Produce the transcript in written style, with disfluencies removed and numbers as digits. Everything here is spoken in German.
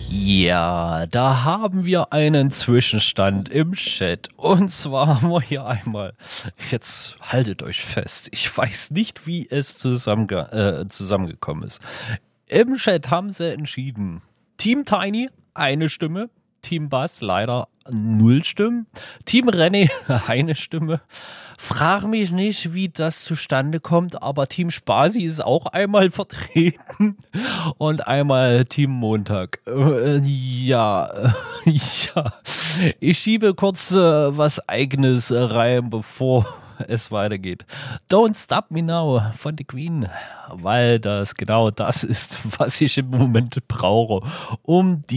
Ja, da haben wir einen Zwischenstand im Chat. Und zwar haben wir hier einmal, jetzt haltet euch fest, ich weiß nicht, wie es zusammengekommen ist. Im Chat haben sie entschieden, Team Tiny, eine Stimme, Team Bass leider 0 Stimmen, Team René eine Stimme. Frag mich nicht, wie das zustande kommt, aber Team Spasi ist auch einmal vertreten und einmal Team Montag. Ja, ich schiebe kurz was Eigenes rein, bevor es weitergeht. Don't Stop Me Now von The Queen, weil das genau das ist, was ich im Moment brauche, um die